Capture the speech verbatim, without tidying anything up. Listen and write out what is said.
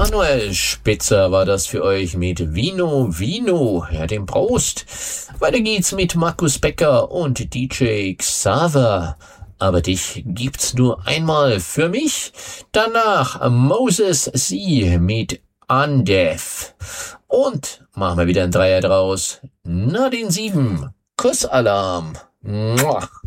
Manuel Spitzer war das für euch mit Vino Vino, ja, dem Prost. Weiter geht's mit Markus Becker und D J Xaver. Aber dich gibt's nur einmal für mich. Danach Moses C. mit Andef. Und machen wir wieder ein Dreier draus. Nadine sieben. Kussalarm. Mua.